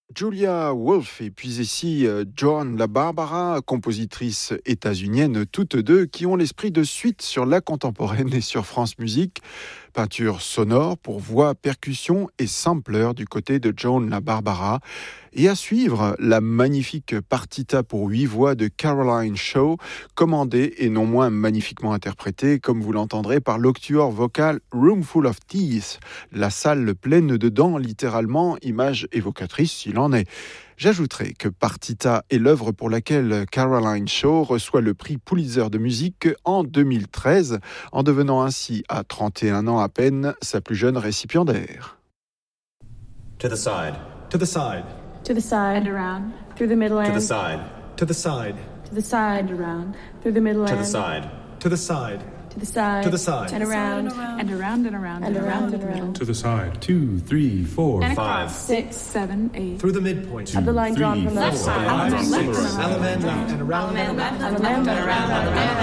Julia Wolf et puis ici Joan LaBarbera, compositrice états-unienne toutes deux, qui ont l'esprit de suite sur la contemporaine et sur France Musique. Peinture sonore pour voix, percussion et sampler du côté de Joan LaBarbera. Et à suivre, la magnifique partita pour 8 voix de Caroline Shaw, commandée et non moins magnifiquement interprétée, comme vous l'entendrez, par l'octuor vocal Room Full of Teeth, la salle pleine de dents, littéralement, image évocatrice s'il en est. J'ajouterai que Partita est l'œuvre pour laquelle Caroline Shaw reçoit le prix Pulitzer de musique en 2013, en devenant ainsi, à 31 ans à peine, sa plus jeune récipiendaire. To the side. To the side. To the side. And around. Through the middle To the end. side. To the side. To the side. And around. Through the middle To end. the side. To the side. To the side. To the side. And around. And around and around And around and the middle. around. To the side. 2, 3, 4, And 5. across. 6, 7, 8. Through the midpoint. Of the line drawn from Left left side. side. Left and around. Element and around. On the land, on the land.